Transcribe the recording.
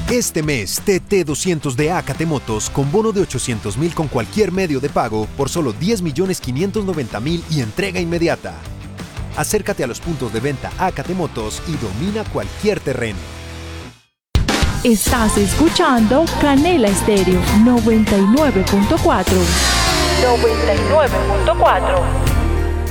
Este mes, TT200 de Acate Motos con bono de 800.000 con cualquier medio de pago por solo 10.590.000 y entrega inmediata. Acércate a los puntos de venta Acate Motos y domina cualquier terreno. Estás escuchando Canela Estéreo 99.4. 99.4.